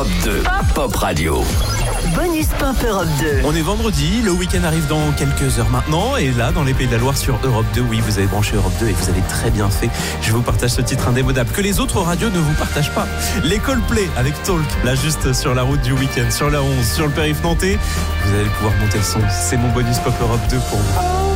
Europe 2, Pop Radio. Bonus Pop Europe 2. On est vendredi, le week-end arrive dans quelques heures maintenant. Et là, dans les Pays de la Loire sur Europe 2, oui, vous avez branché Europe 2 et vous avez très bien fait. Je vous partage ce titre indémodable que les autres radios ne vous partagent pas. Les Coldplay avec Talk, là juste sur la route du week-end, sur la 11, sur le périph' nantais. Vous allez pouvoir monter le son. C'est mon bonus Pop Europe 2 pour vous.